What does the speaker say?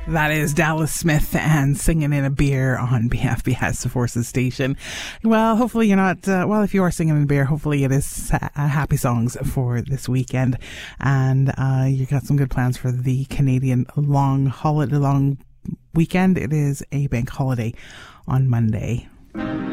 That is Dallas Smith and Singing in a Beer on BFBS Forces Station. Well, hopefully you're not, if you are singing in a beer, hopefully it is happy songs for this weekend. And you got some good plans for the Canadian long weekend. It is a bank holiday on Monday.